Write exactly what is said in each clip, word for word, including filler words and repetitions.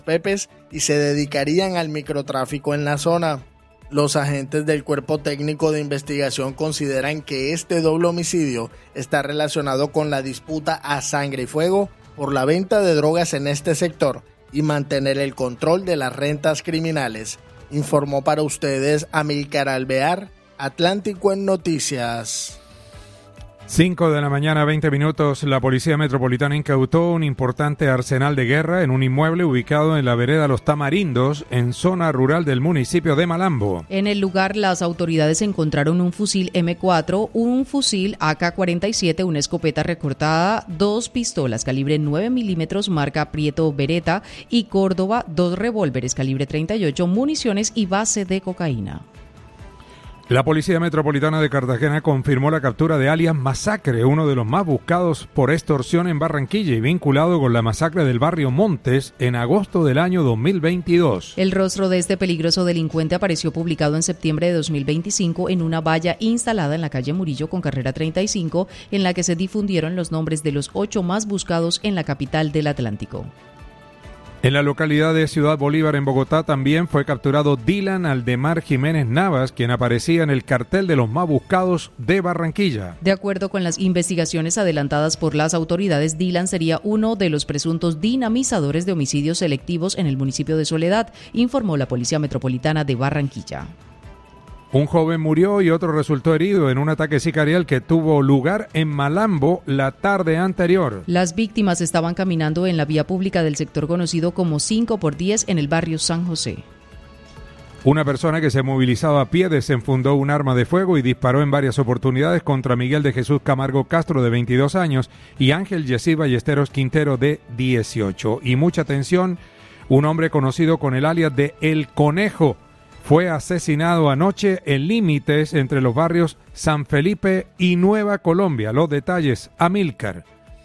Pepes y se dedicarían al microtráfico en la zona. Los agentes del Cuerpo Técnico de Investigación consideran que este doble homicidio está relacionado con la disputa a sangre y fuego por la venta de drogas en este sector y mantener el control de las rentas criminales. Informó para ustedes Amílcar Alvear, Atlántico en Noticias. cinco de la mañana, veinte minutos, la Policía Metropolitana incautó un importante arsenal de guerra en un inmueble ubicado en la vereda Los Tamarindos, en zona rural del municipio de Malambo. En el lugar, las autoridades encontraron un fusil eme cuatro, un fusil a ka cuarenta y siete, una escopeta recortada, dos pistolas calibre nueve milímetros marca Prieto Beretta y Córdoba, dos revólveres calibre treinta y ocho, municiones y base de cocaína. La Policía Metropolitana de Cartagena confirmó la captura de alias Masacre, uno de los más buscados por extorsión en Barranquilla y vinculado con la masacre del barrio Montes en agosto del año dos mil veintidós. El rostro de este peligroso delincuente apareció publicado en septiembre de dos mil veinticinco en una valla instalada en la calle Murillo con carrera treinta y cinco, en la que se difundieron los nombres de los ocho más buscados en la capital del Atlántico. En la localidad de Ciudad Bolívar, en Bogotá, también fue capturado Dylan Aldemar Jiménez Navas, quien aparecía en el cartel de los más buscados de Barranquilla. De acuerdo con las investigaciones adelantadas por las autoridades, Dylan sería uno de los presuntos dinamizadores de homicidios selectivos en el municipio de Soledad, informó la Policía Metropolitana de Barranquilla. Un joven murió y otro resultó herido en un ataque sicarial que tuvo lugar en Malambo la tarde anterior. Las víctimas estaban caminando en la vía pública del sector conocido como cinco por diez en el barrio San José. Una persona que se movilizaba a pie desenfundó un arma de fuego y disparó en varias oportunidades contra Miguel de Jesús Camargo Castro, de veintidós años, y Ángel Yesid Ballesteros Quintero, de dieciocho. Y mucha atención, un hombre conocido con el alias de El Conejo fue asesinado anoche en límites entre los barrios San Felipe y Nueva Colombia. Los detalles, Amílcar.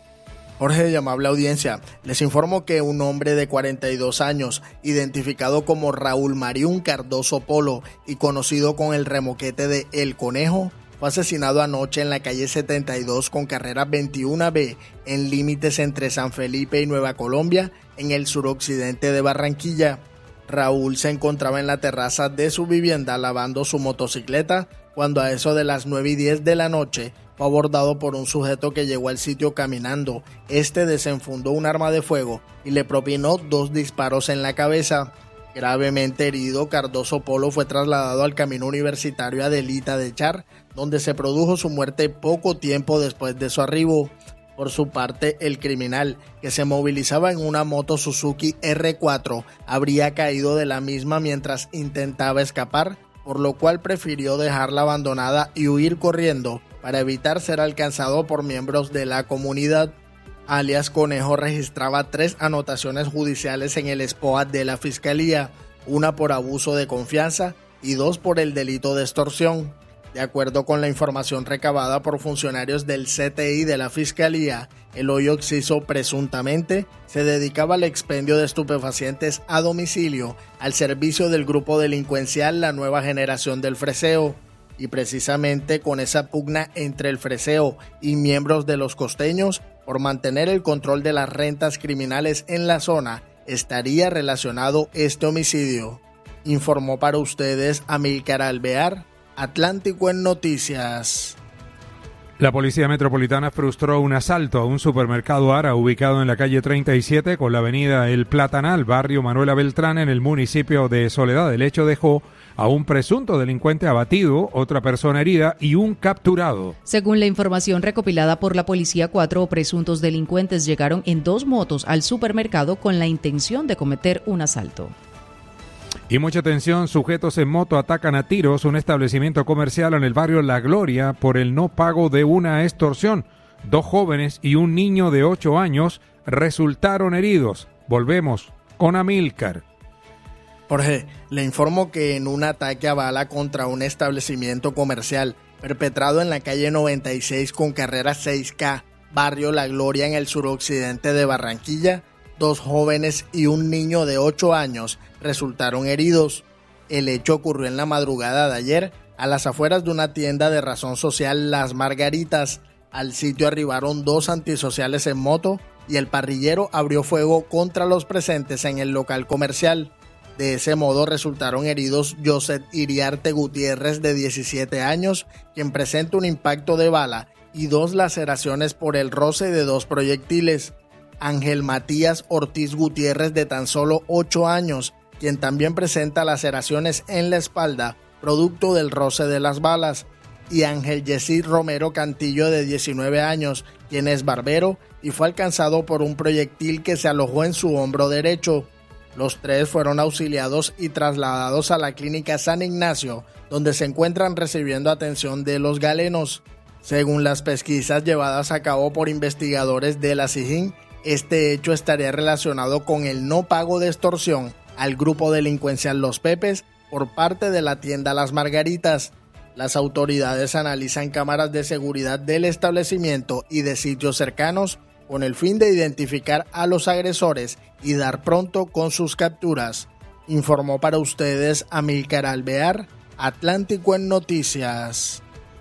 Jorge, de amable audiencia, les informo que un hombre de cuarenta y dos años, identificado como Raúl Mariún Cardoso Polo y conocido con el remoquete de El Conejo, fue asesinado anoche en la calle setenta y dos con carrera veintiuno B, en límites entre San Felipe y Nueva Colombia, en el suroccidente de Barranquilla. Raúl se encontraba en la terraza de su vivienda lavando su motocicleta cuando a eso de las nueve y diez de la noche fue abordado por un sujeto que llegó al sitio caminando. Este desenfundó un arma de fuego y le propinó dos disparos en la cabeza. Gravemente herido, Cardoso Polo fue trasladado al Camino Universitario Adelita de Char, donde se produjo su muerte poco tiempo después de su arribo. Por su parte, el criminal, que se movilizaba en una moto Suzuki erre cuatro, habría caído de la misma mientras intentaba escapar, por lo cual prefirió dejarla abandonada y huir corriendo para evitar ser alcanzado por miembros de la comunidad. Alias Conejo registraba tres anotaciones judiciales en el S P O A de la Fiscalía, una por abuso de confianza y dos por el delito de extorsión. De acuerdo con la información recabada por funcionarios del ce te i de la Fiscalía, el hoyo occiso presuntamente se dedicaba al expendio de estupefacientes a domicilio al servicio del grupo delincuencial La Nueva Generación del Freseo. Y precisamente con esa pugna entre el Freseo y miembros de los costeños por mantener el control de las rentas criminales en la zona, estaría relacionado este homicidio. Informó para ustedes Amílcar Alvear, Atlántico en Noticias. La Policía Metropolitana frustró un asalto a un supermercado Ara ubicado en la calle treinta y siete con la avenida El Platanal, barrio Manuela Beltrán, en el municipio de Soledad. El hecho dejó a un presunto delincuente abatido, otra persona herida y un capturado. Según la información recopilada por la policía, cuatro presuntos delincuentes llegaron en dos motos al supermercado con la intención de cometer un asalto. Y mucha atención, sujetos en moto atacan a tiros un establecimiento comercial en el barrio La Gloria por el no pago de una extorsión. Dos jóvenes y un niño de ocho años resultaron heridos. Volvemos con Amílcar. Jorge, le informo que en un ataque a bala contra un establecimiento comercial perpetrado en la calle noventa y seis con carrera seis K, barrio La Gloria en el suroccidente de Barranquilla, dos jóvenes y un niño de ocho años resultaron heridos. El hecho ocurrió en la madrugada de ayer a las afueras de una tienda de razón social Las Margaritas. Al sitio arribaron dos antisociales en moto y el parrillero abrió fuego contra los presentes en el local comercial. De ese modo resultaron heridos Joseph Iriarte Gutiérrez, de diecisiete años, quien presenta un impacto de bala y dos laceraciones por el roce de dos proyectiles. Ángel Matías Ortiz Gutiérrez, de tan solo ocho años, quien también presenta laceraciones en la espalda, producto del roce de las balas. Y Ángel Yesid Romero Cantillo, de diecinueve años, quien es barbero y fue alcanzado por un proyectil que se alojó en su hombro derecho. Los tres fueron auxiliados y trasladados a la clínica San Ignacio, donde se encuentran recibiendo atención de los galenos. Según las pesquisas llevadas a cabo por investigadores de la SIJIN, este hecho estaría relacionado con el no pago de extorsión al grupo delincuencial Los Pepes por parte de la tienda Las Margaritas. Las autoridades analizan cámaras de seguridad del establecimiento y de sitios cercanos con el fin de identificar a los agresores y dar pronto con sus capturas. Informó para ustedes Amílcar Alvear, Atlántico en Noticias.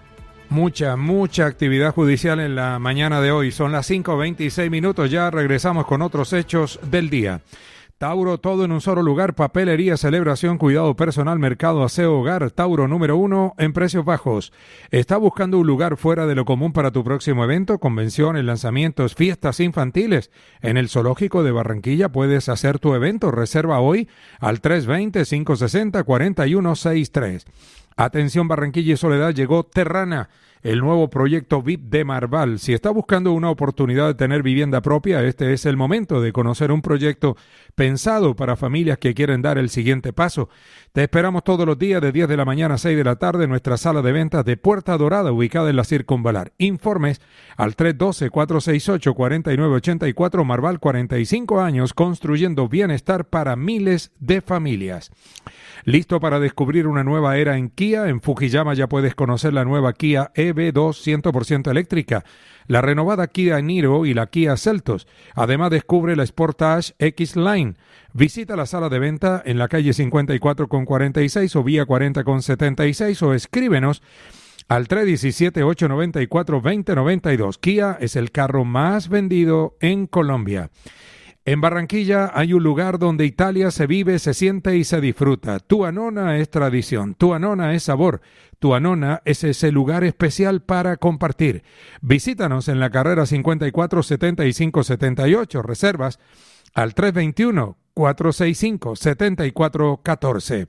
Mucha, mucha actividad judicial en la mañana de hoy. Son las cinco veintiséis minutos, ya regresamos con otros hechos del día. Tauro, todo en un solo lugar, papelería, celebración, cuidado personal, mercado, aseo, hogar. Tauro, número uno en precios bajos. ¿Está buscando un lugar fuera de lo común para tu próximo evento? Convenciones, lanzamientos, fiestas infantiles. En el Zoológico de Barranquilla puedes hacer tu evento. Reserva hoy al tres veinte, cinco sesenta, cuarenta y uno sesenta y tres. Atención Barranquilla y Soledad, llegó Terrana, el nuevo proyecto V I P de Marval. Si está buscando una oportunidad de tener vivienda propia, este es el momento de conocer un proyecto pensado para familias que quieren dar el siguiente paso. Te esperamos todos los días de diez de la mañana a seis de la tarde en nuestra sala de ventas de Puerta Dorada, ubicada en la Circunvalar. Informes al tres uno dos, cuatro seis ocho, cuatro nueve ocho cuatro. Marval, cuarenta y cinco años construyendo bienestar para miles de familias. ¿Listo para descubrir una nueva era en Kia? En Fujiyama ya puedes conocer la nueva Kia E V dos cien por ciento eléctrica, la renovada Kia Niro y la Kia Seltos. Además, descubre la Sportage X-Line. Visita la sala de venta en la calle cincuenta y cuatro con cuarenta y seis o vía cuarenta con setenta y seis o escríbenos al tres uno siete, ocho nueve cuatro, dos cero nueve dos. Kia es el carro más vendido en Colombia. En Barranquilla hay un lugar donde Italia se vive, se siente y se disfruta. Tu Anona es tradición, Tu Anona es sabor, Tu Anona es ese lugar especial para compartir. Visítanos en la carrera cincuenta y cuatro, setenta y cinco, setenta y ocho. Reservas al tres veintiuno, cuatro sesenta y cinco, setenta y cuatro catorce.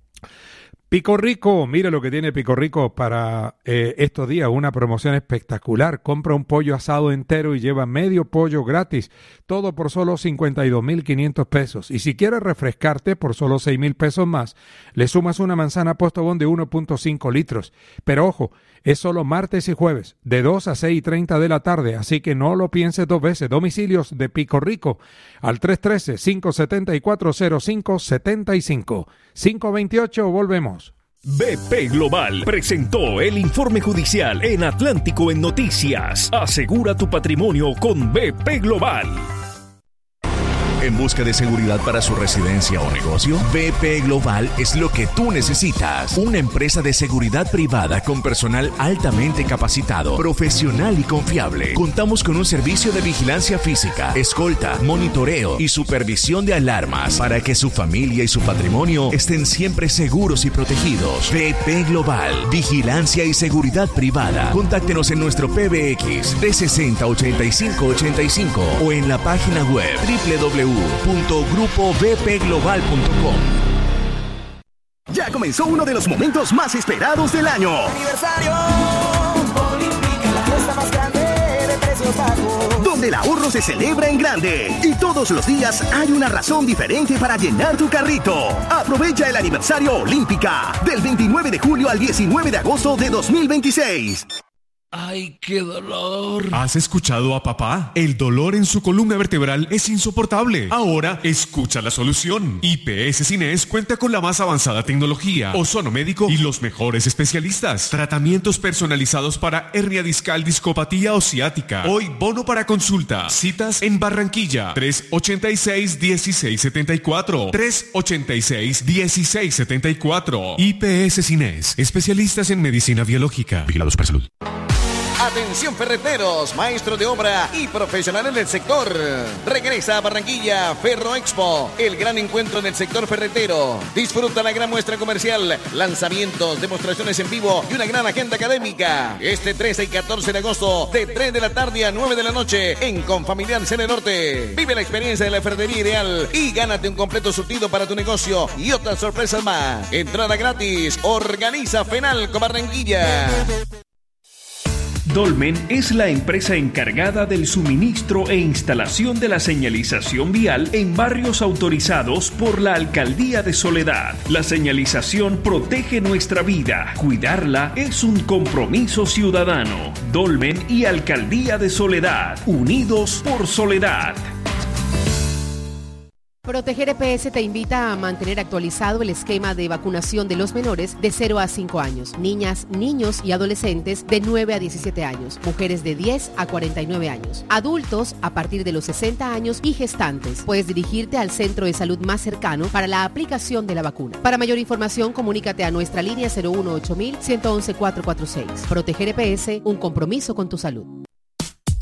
Pico Rico, mire lo que tiene Pico Rico para eh, estos días, una promoción espectacular. Compra un pollo asado entero y lleva medio pollo gratis, todo por solo cincuenta y dos mil quinientos pesos. Y si quieres refrescarte por solo seis mil pesos más, le sumas una manzana Postobón de uno punto cinco litros. Pero ojo, es solo martes y jueves, de dos a seis y treinta de la tarde, así que no lo pienses dos veces. Domicilios de Pico Rico al tres uno tres, cinco siete cuatro, cero cinco siete cinco. cinco veintiocho, volvemos. B P Global presentó el informe judicial en Atlántico en Noticias. Asegura tu patrimonio con B P Global. ¿En busca de seguridad para su residencia o negocio? B P Global es lo que tú necesitas. Una empresa de seguridad privada con personal altamente capacitado, profesional y confiable. Contamos con un servicio de vigilancia física, escolta, monitoreo y supervisión de alarmas para que su familia y su patrimonio estén siempre seguros y protegidos. B P Global, vigilancia y seguridad privada. Contáctenos en nuestro P B X trescientos sesenta, ochenta y cinco ochenta y cinco o en la página web doble u doble u doble u punto grupo b p global punto com. Ya comenzó uno de los momentos más esperados del año. Aniversario Olímpica, la fiesta más grande de precios bajos. Donde el ahorro se celebra en grande. Y todos los días hay una razón diferente para llenar tu carrito. Aprovecha el aniversario Olímpica del veintinueve de julio al diecinueve de agosto de dos mil veintiséis. ¡Ay, qué dolor! ¿Has escuchado a papá? El dolor en su columna vertebral es insoportable. Ahora, escucha la solución. I P S Cines cuenta con la más avanzada tecnología, ozono médico y los mejores especialistas. Tratamientos personalizados para hernia discal, discopatía o ciática. Hoy, bono para consulta. Citas en Barranquilla. tres ochenta y seis, dieciséis setenta y cuatro. tres ochenta y seis, dieciséis setenta y cuatro. I P S Cines. Especialistas en medicina biológica. Vigilados para salud. Atención ferreteros, maestros de obra y profesionales del sector. Regresa a Barranquilla Ferro Expo, el gran encuentro en el sector ferretero. Disfruta la gran muestra comercial, lanzamientos, demostraciones en vivo y una gran agenda académica. Este trece y catorce de agosto, de tres de la tarde a nueve de la noche, en Confamiliar Cene Norte. Vive la experiencia de la ferretería ideal y gánate un completo surtido para tu negocio y otras sorpresas más. Entrada gratis. Organiza Fenalco Barranquilla. Dolmen es la empresa encargada del suministro e instalación de la señalización vial en barrios autorizados por la Alcaldía de Soledad. La señalización protege nuestra vida. Cuidarla es un compromiso ciudadano. Dolmen y Alcaldía de Soledad, unidos por Soledad. Proteger E P S te invita a mantener actualizado el esquema de vacunación de los menores de cero a cinco años, niñas, niños y adolescentes de nueve a diecisiete años, mujeres de diez a cuarenta y nueve años, adultos a partir de los sesenta años y gestantes. Puedes dirigirte al centro de salud más cercano para la aplicación de la vacuna. Para mayor información, comunícate a nuestra línea cero uno ocho mil, uno uno uno, cuatro cuatro seis. Proteger E P S, un compromiso con tu salud.